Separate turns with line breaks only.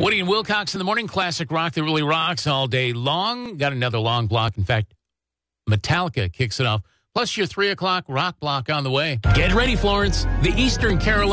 Woody and Wilcox in the morning. Classic rock that really rocks all day long. Got another long block. In fact, Metallica kicks it off. Plus your 3 o'clock rock block on the way. Get ready, Florence. The Eastern Carolina